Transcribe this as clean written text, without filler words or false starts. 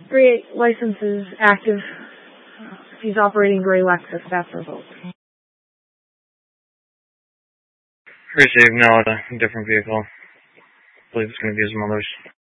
Gray license is active. He's operating gray Lexus. That's revoked. Received now at a different vehicle. I believe it's going to be his mother's.